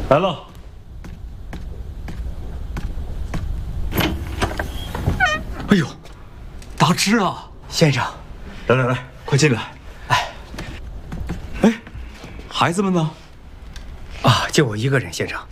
来了。哎呦，大志啊， 先生， 来，快进来。哎，孩子们呢？ 啊，就我一个人，先生。